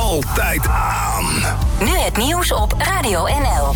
altijd aan. Nu het nieuws op Radio NL.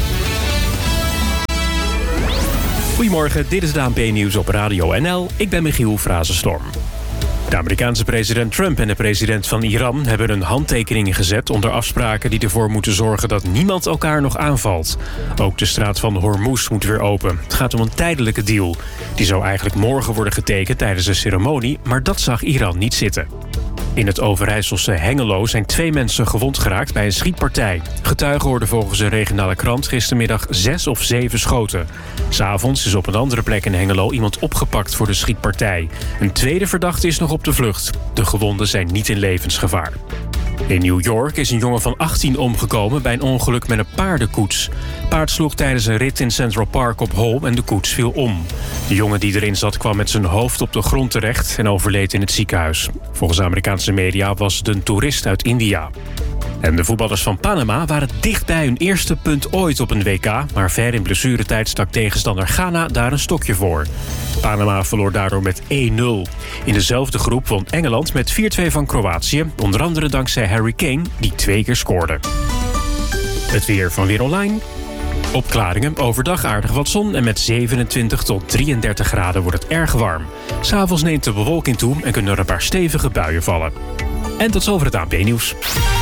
Goedemorgen, dit is het ANP-nieuws op Radio NL. Ik ben Michiel Frazenstorm. De Amerikaanse president Trump en de president van Iran hebben hun handtekeningen gezet onder afspraken die ervoor moeten zorgen dat niemand elkaar nog aanvalt. Ook de straat van Hormuz moet weer open. Het gaat om een tijdelijke deal. Die zou eigenlijk morgen worden getekend tijdens een ceremonie, maar dat zag Iran niet zitten. In het Overijsselse Hengelo zijn 2 mensen gewond geraakt bij een schietpartij. Getuigen hoorden volgens een regionale krant gistermiddag 6 of 7 schoten. 'S Avonds is op een andere plek in Hengelo iemand opgepakt voor de schietpartij. Een tweede verdachte is nog op de vlucht. De gewonden zijn niet in levensgevaar. In New York is een jongen van 18 omgekomen bij een ongeluk met een paardenkoets. Het paard sloeg tijdens een rit in Central Park op hol en de koets viel om. De jongen die erin zat kwam met zijn hoofd op de grond terecht en overleed in het ziekenhuis. Volgens Amerikaanse media was het een toerist uit India. En de voetballers van Panama waren dicht bij hun eerste punt ooit op een WK... maar ver in blessuretijd stak tegenstander Ghana daar een stokje voor. Panama verloor daardoor met 1-0. In dezelfde groep won Engeland met 4-2 van Kroatië... onder andere dankzij Harry Kane, die 2 keer scoorde. Het weer van Weer Online. Opklaringen, overdag aardig wat zon... en met 27 tot 33 graden wordt het erg warm. 'S Avonds neemt de bewolking toe en kunnen er een paar stevige buien vallen. En tot zover het ANP-nieuws.